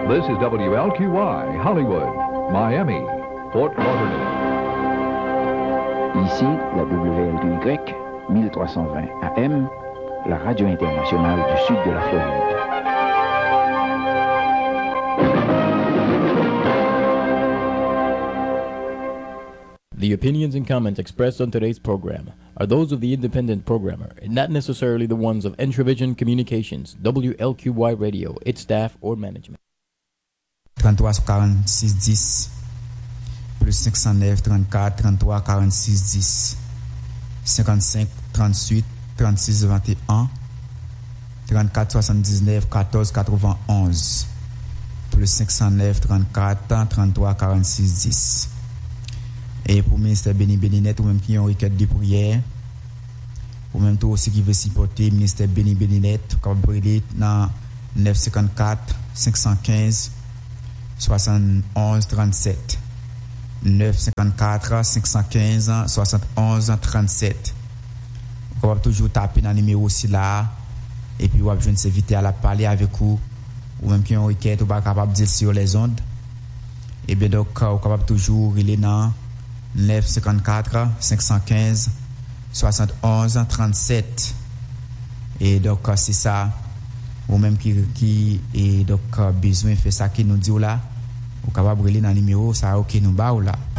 This is WLQY, Hollywood, Miami, Fort Lauderdale. Ici, la WLQY, 1320 AM, la radio internationale du sud de la Floride. The opinions and comments expressed on today's program are those of the independent programmer and not necessarily the ones of Entravision Communications, WLQY Radio, its staff, or management. 33 46 10 plus 509 34 33 46 10 55 38 36 21 34 79 14 91 plus 509 34 33 46 10. Et pour le ministère Béni Béninet, ou même qui ont une requête de prière, ou même tout aussi qui veut supporter le ministère Béni Béninet, comme brûler dans 954 515 71 37. 954 515 71 37. On va toujours taper dans le numéro aussi là, et puis on va besoin de s'inviter à la parler avec vous, ou même qui ont une requête, ou pas capable de dire sur les ondes. Et bien donc, on est capable toujours aller dans 954 515 71 37. Et donc c'est ça ou même qui et donc besoin fait ça qui nous dit là ou capable brûler dans le numéro ça OK nous ba ou là